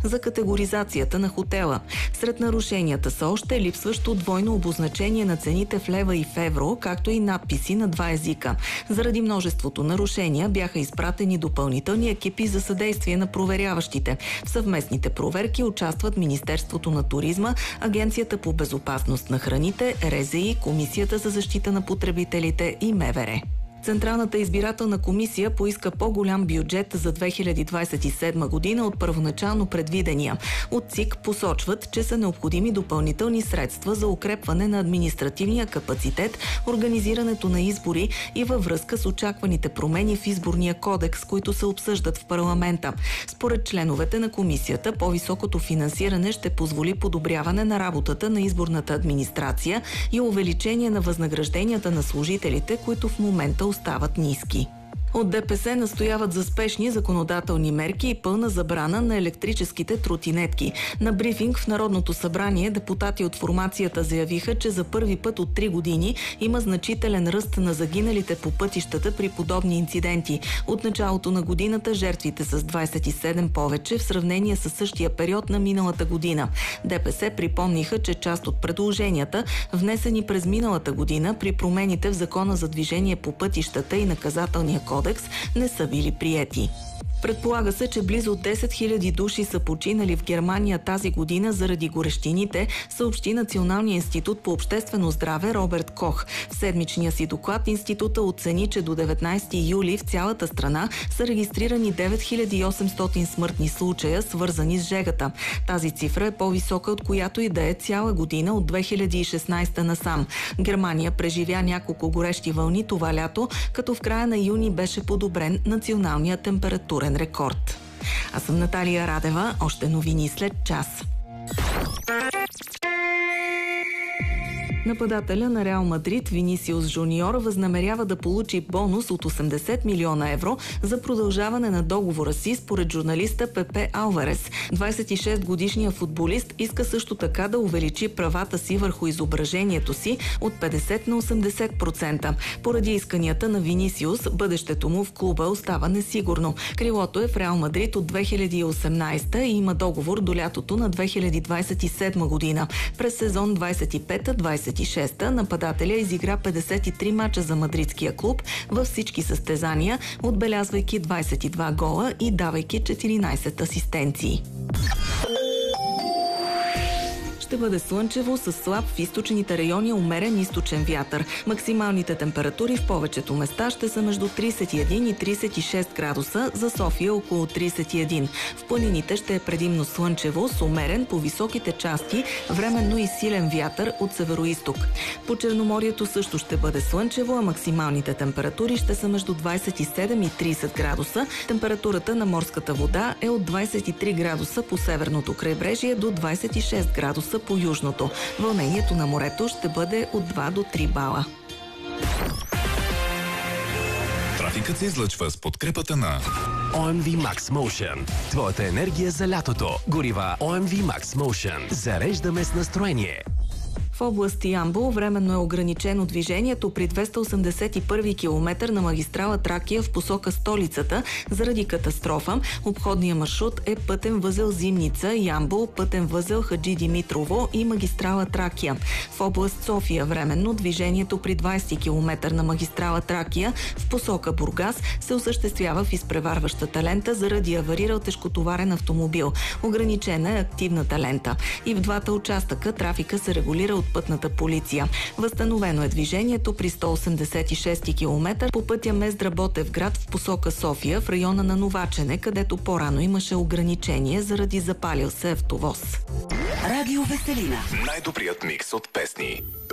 за категоризацията на хотела. Сред нарушенията са още липсващо двойно обозначение на цените в лева и в евро, както и надписи на два езика. Заради множеството нарушения бяха изпратени допълнителни екипи за съдействие на проверяващите. В съвместните проверки участват Министерството на туризма, Агенцията по безопасност на храните, РЗИ, Комисията за защита на потребителите и МВР. Централната избирателна комисия поиска по-голям бюджет за 2027 година от първоначално предвидения. От ЦИК посочват, че са необходими допълнителни средства за укрепване на административния капацитет, организирането на избори и във връзка с очакваните промени в изборния кодекс, които се обсъждат в парламента. Според членовете на комисията, по-високото финансиране ще позволи подобряване на работата на изборната администрация и увеличение на възнагражденията на служителите, които в момента остават ниски. От ДПС настояват за спешни законодателни мерки и пълна забрана на електрическите тротинетки. На брифинг в Народното събрание депутати от формацията заявиха, че за първи път от 3 години има значителен ръст на загиналите по пътищата при подобни инциденти. От началото на годината жертвите с 27 повече в сравнение с същия период на миналата година. ДПС припомниха, че част от предложенията, внесени през миналата година при промените в Закона за движение по пътищата и наказателния кодекс, не са били приети. Предполага се, че близо 10 000 души са починали в Германия тази година заради горещините, съобщи Националния институт по обществено здраве Роберт Кох. В седмичния си доклад института оцени, че до 19 юли в цялата страна са регистрирани 9800 смъртни случая, свързани с жегата. Тази цифра е по-висока от която и да е цяла година от 2016 насам. Германия преживя няколко горещи вълни това лято, като в края на юни беше подобрен националният температурен рекорд. Аз съм Наталия Радева. Още новини след час. Нападателя на Реал Мадрид Винисиус Жуниор възнамерява да получи бонус от 80 милиона евро за продължаване на договора си, според журналиста Пепе Алварес. 26-годишният футболист иска също така да увеличи правата си върху изображението си от 50 на 80%. Поради исканията на Винисиус, бъдещето му в клуба остава несигурно. Крилото е в Реал Мадрид от 2018 и има договор до лятото на 2027 година. През сезон 25-26 нападателя изигра 53 мача за мадридския клуб във всички състезания, отбелязвайки 22 гола и давайки 14 асистенции. Ще бъде слънчево с слаб в източните райони умерен източен вятър. Максималните температури в повечето места ще са между 31 и 36 градуса, за София около 31. В планините ще е предимно слънчево с умерен по високите части, временно и силен вятър от североизток. По Черноморието също ще бъде слънчево, а максималните температури ще са между 27 и 30 градуса. Температурата на морската вода е от 23 градуса по северното крайбрежие до 26 градуса по южното. Вълнението на морето ще бъде от 2 до 3 бала. Трафикът се излъчва с подкрепата на OMV Max Motion. Твоята енергия за лятото. Горива OMV Max Motion. Зареждаме с настроение. В област Ямбол временно е ограничено движението при 281 км на магистрала Тракия в посока столицата заради катастрофа. Обходният маршрут е пътен възел Зимница, Ямбол, пътен възел Хаджи Димитрово и магистрала Тракия. В област София временно движението при 20 км на магистрала Тракия в посока Бургас се осъществява в изпреварващата лента заради аварирал тежкотоварен автомобил. Ограничена е активната лента. И в двата участъка трафика се регулира от пътната полиция. Възстановено е движението при 186 км по пътя Мездра-Ботевград в посока София в района на Новачене, където по-рано имаше ограничение заради запалил се автовоз. Радио Веселина. най-добрият микс от песни.